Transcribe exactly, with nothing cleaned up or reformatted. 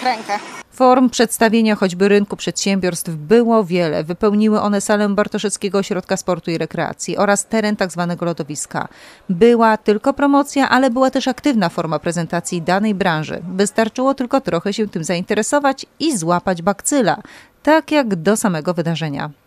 rękę. Form przedstawienia choćby rynku przedsiębiorstw było wiele. Wypełniły one salę Bartoszewskiego Ośrodka Sportu i Rekreacji oraz teren tzw. lodowiska. Była tylko promocja, ale była też aktywna forma prezentacji danej branży. Wystarczyło tylko trochę się tym zainteresować i złapać bakcyla, tak jak do samego wydarzenia.